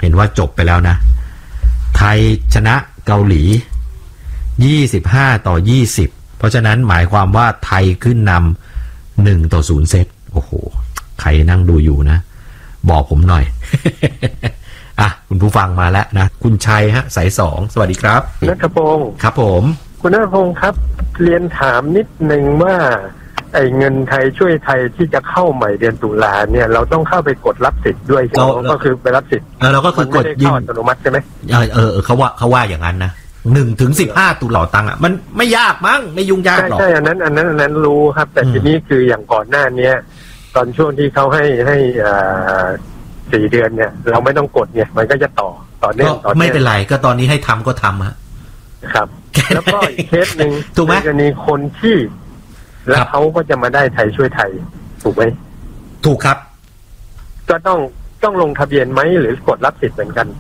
เห็นว่าจบไปแล้วนะไทยชนะเกาหลี25-20เพราะฉะนั้นหมายความว่าไทยขึ้นนำ1-0เซตโอ้โหใครนั่งดูอยู่นะบอกผมหน่อย อ่ะคุณผู้ฟังมาแล้วนะคุณชัยฮะสาย2สวัสดีครับณัฐพงศ์ครับผมคุณณัฐพงศ์ครับเรียนถามนิดนึงว่าไอ้เงินไทยช่วยไทยที่จะเข้าใหม่เดือนตุลาเนี่ยเราต้องเข้าไปกดรับสิทธิ์ด้วยใช่ไหมก็คือไปรับสิทธิ์เราก็คือกดยิงอัตโนมัติใช่ไหมเขาว่าอย่างนั้นนะ1-15ตุลาตังค์อ่ะมันไม่ยากมั้งไม่ยุ่งยากหรอกใช่อันนั้นรู้ครับแต่ทีนี้คืออย่างก่อนหน้านี้ตอนช่วงที่เขาให้4 เดือนเนี่ยเราไม่ต้องกดเนี่ยมันก็จะต่อเนื่องไม่เป็นไรก็ตอนนี้ให้ทำก็ทำฮะครับแล้วก็อีกเคสหนึ่งถูกไหมกรณีคนที่แล้วเขาก็จะมาได้ไทยช่วยไทยถูกไหมถูกครับก็ต้องลงทะเบียนไหมหรือกดรับสิทธิ์เหมือนกัน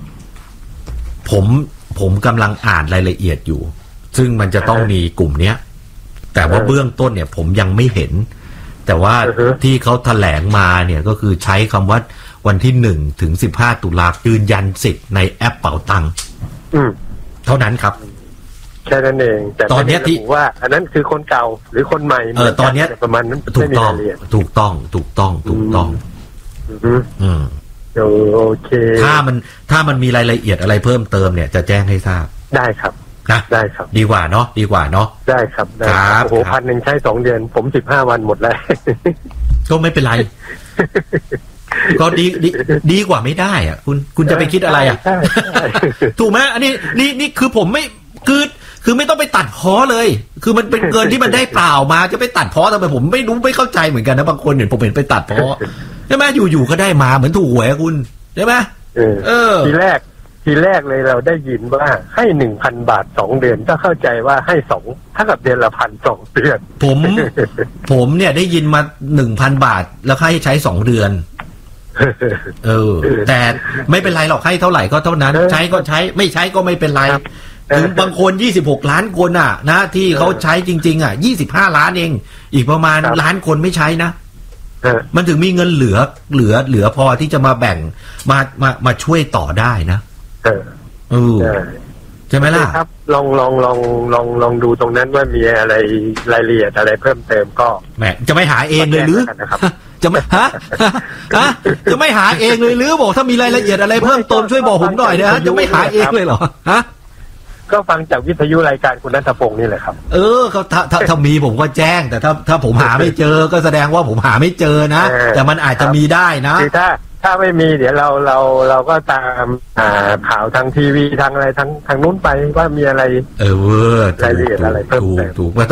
ผมกำลังอ่านรายละเอียดอยู่ซึ่งมันจะต้องมีกลุ่มเนี้ยแต่ว่าเบื้องต้นเนี่ยผมยังไม่เห็นแต่ว่าที่เขาแถลงมาเนี่ยก็คือใช้คำว่าวันที่1-15ตุลายืนยันสิทธิ์ในแอปเป๋าตังค์เท่านั้นครับแค่นั้นเองแต่ตอนนี้ที่ว่าอันนั้นคือคนเก่าหรือคนใหม่ตอนนี้ประมาณนั้นถูกต้องโอเคถ้ามันมีรายละเอียดอะไรเพิ่มเติมเนี่ยจะแจ้งให้ทราบได้ครับนะได้ครับดีกว่าเนาะได้ครับโอ้โห1,000ใช้2 เดือนผม15 วันหมดแล้วก็ไม่เป็นไรก็ดีกว่าไม่ได้อ่ะคุณจะไปคิดอะไรอ่ะถูกไหมอันนี้นี่คือผมไม่คือไม่ต้องไปตัดพ้อเลยคือมันเป็นเงินที่มันได้เปล่ามาจะไปตัดพ้อทำไมผมไม่รู้ไม่เข้าใจเหมือนกันนะบางคนเห็นผมเห็นไปตัดพ้อใช่ไหมอยู่ก็ได้มาเหมือนถูกหวยคุณใช่ไหมทีแรกเลยเราได้ยินว่าให้ 1,000 บาท2 เดือนก็เข้าใจว่าให้2ถ้ากับเดือนละ1,000 2 เดือนผมเนี่ยได้ยินมา 1,000 บาทแล้วให้ใช้2 เดือนแต่ไม่เป็นไรหรอกให้เท่าไหร่ก็เท่านั้นใช้ก็ใช้ไม่ใช้ก็ไม่เป็นไรถึงบางคน26 ล้านคนอ่ะนะที่เขาใช้จริงๆอ่ะ25 ล้านเองอีกประมาณล้านคนไม่ใช้นะมันถึงมีเงินเหลือพอที่จะมาแบ่งมาช่วยต่อได้นะใช่ไหมล่ะครับลองดูตรงนั้นว่ามีอะไรรายละเอียดอะไรเพิ่มเติมก็แหมจะไม่หาเองเลยหรือจะไม่จะไม่หาเองเลยหรือบอกถ้ามีรายละเอียดอะไรเพิ่มเติมช่วยบอกผมหน่อยนะฮะจะไม่หาเองเลยเหรอฮะก็ฟังจากวิทยุรายการคุณณัฐพงศ์นี่แหละครับเขาถ้ามีผมก็แจ้งแต่ถ้าผมหาไม่เจอก็แสดงว่าผมหาไม่เจอนะแต่มันอาจจะมีได้นะคือถ้าไม่มีเดี๋ยวเราก็ตามข่าวทางทีวีทางอะไรทางนู้นไปว่ามีอะไรรายละเอียดอะไรเพิ่มเติมถูกก็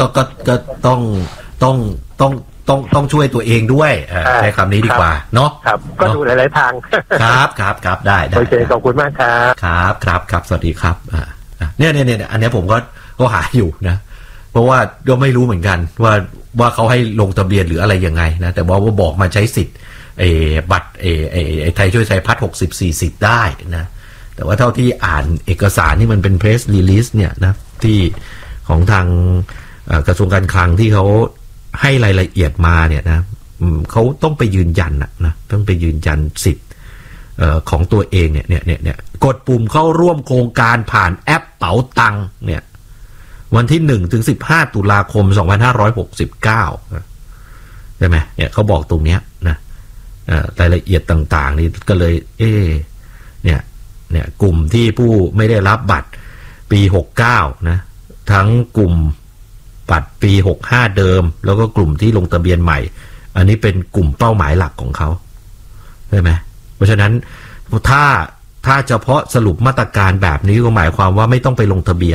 ต้องช่วยตัวเองด้วยใช้คำนี้ดีกว่าเนาะครับก็ดูหลายๆทางครับได้โอเคขอบคุณมากครับสวัสดีครับเนี่ยอันนี้ผมก็หาอยู่นะเพราะว่าก็ไม่รู้เหมือนกันว่าเขาให้ลงทะเบียนหรืออะไรยังไงนะแต่บอกมาใช้สิทธิ์บัตรไทยช่วยไทยพัฒน์60-40ได้นะแต่ว่าเท่าที่อ่านเอกสารที่มันเป็น press release เนี่ยนะที่ของทางกระทรวงการคลังที่เขาให้รายละเอียดมาเนี่ยนะเขาต้องไปยืนยันนะต้องไปยืนยันสิทธิ์ของตัวเองเนี่ยกดปุ่มเข้าร่วมโครงการผ่านแอปเป๋าตังค์เนี่ยวันที่1-15 ตุลาคม 2569ใช่ไหมเนี่ยเขาบอกตรงเนี้ยนะรายละเอียดต่างๆนี่ก็เลยเนี่ยกลุ่มที่ผู้ไม่ได้รับบัตรปี69นะทั้งกลุ่มบัตรปี65เดิมแล้วก็กลุ่มที่ลงทะเบียนใหม่อันนี้เป็นกลุ่มเป้าหมายหลักของเขาใช่ไหมเพราะฉะนั้นถ้าเฉพาะสรุปมาตรการแบบนี้ก็หมายความว่าไม่ต้องไปลงทะเบียน